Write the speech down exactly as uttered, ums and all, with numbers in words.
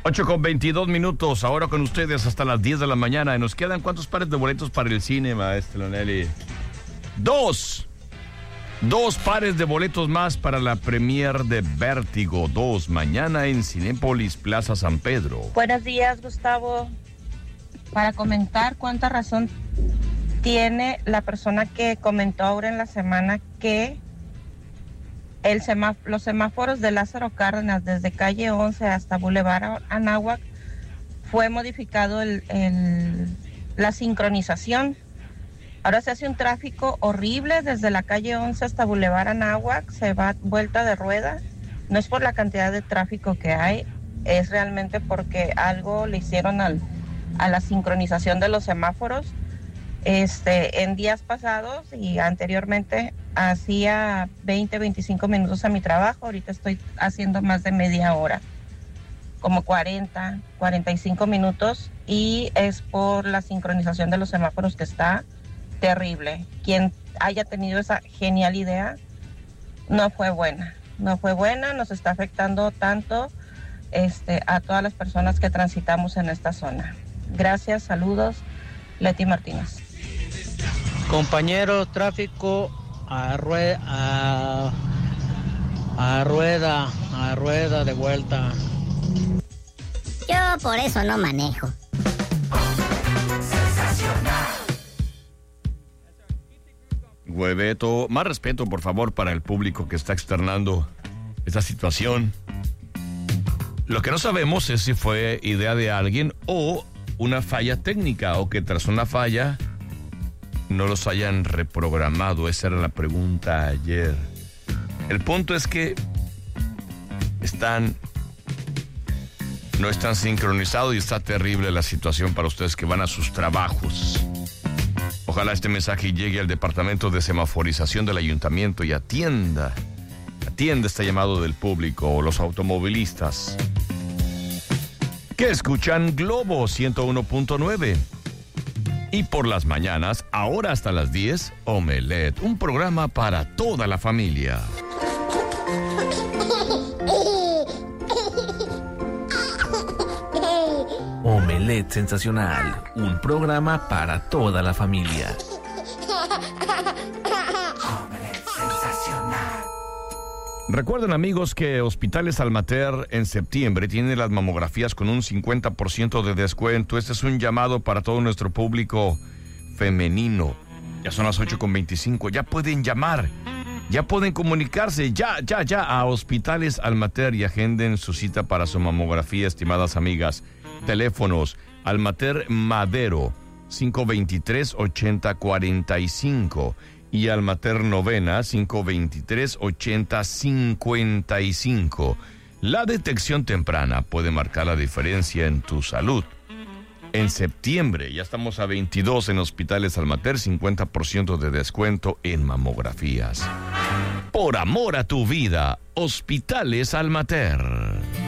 ocho con veintidós minutos, ahora con ustedes hasta las diez de la mañana. ¿Y nos quedan cuántos pares de boletos para el cine, maestro Nelly? Dos. Dos pares de boletos más para la premier de Vértigo dos, mañana en Cinépolis Plaza San Pedro. Buenos días, Gustavo. Para comentar cuánta razón tiene la persona que comentó ahora en la semana que el semá- los semáforos de Lázaro Cárdenas desde calle once hasta Boulevard Anáhuac fue modificado el, el, la sincronización. Ahora se hace un tráfico horrible desde la calle once hasta Boulevard Anáhuac, se va vuelta de rueda. No es por la cantidad de tráfico que hay, es realmente porque algo le hicieron al, a la sincronización de los semáforos. Este, en días pasados y anteriormente hacía veinte, veinticinco minutos a mi trabajo, ahorita estoy haciendo más de media hora, como cuarenta, cuarenta y cinco minutos, y es por la sincronización de los semáforos que está terrible. Quien haya tenido esa genial idea no fue buena, no fue buena, nos está afectando tanto este, a todas las personas que transitamos en esta zona. Gracias, saludos, Leti Martínez. Compañero, tráfico a rueda, a, a rueda, a rueda de vuelta. Yo por eso no manejo. Hueveto, más respeto, por favor, para el público que está externando esta situación. Lo que no sabemos es si fue idea de alguien o una falla técnica, o que tras una falla no los hayan reprogramado. Esa era la pregunta ayer. El punto es que están, no están sincronizados y está terrible la situación para ustedes que van a sus trabajos. Ojalá este mensaje llegue al departamento de semaforización del ayuntamiento y atienda, atienda este llamado del público o los automovilistas que escuchan Globo ciento uno punto nueve. Y por las mañanas, ahora hasta las diez, Omelette, un programa para toda la familia. Omelette Sensacional, un programa para toda la familia. Omelette Sensacional. Recuerden, amigos, que Hospitales Almater en septiembre tiene las mamografías con un cincuenta por ciento de descuento. Este es un llamado para todo nuestro público femenino. Ya son las ocho con veinticinco, ya pueden llamar, ya pueden comunicarse, ya, ya, ya a Hospitales Almater y agenden su cita para su mamografía, estimadas amigas. Teléfonos: Almater Madero cinco veintitrés, ochenta cuarenta y cinco y Almater Novena cinco veintitrés, ochenta cincuenta y cinco. La detección temprana puede marcar la diferencia en tu salud. En septiembre, ya estamos a veintidós en Hospitales Almater, cincuenta por ciento de descuento en mamografías. Por amor a tu vida, Hospitales Almater.